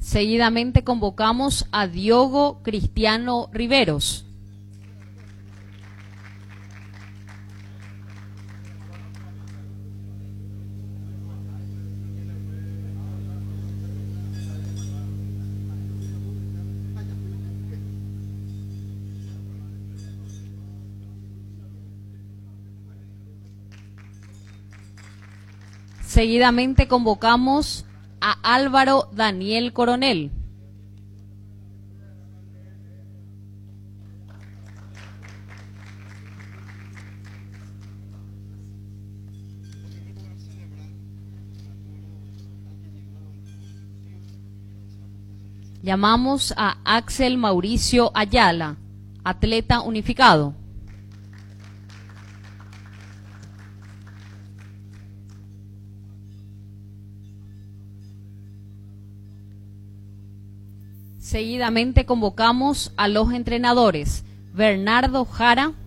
Seguidamente convocamos a Diogo Cristiano Riveros. Seguidamente convocamos a Álvaro Daniel Coronel. Llamamos a Axel Mauricio Ayala, atleta unificado. Seguidamente convocamos a los entrenadores Bernardo Jara,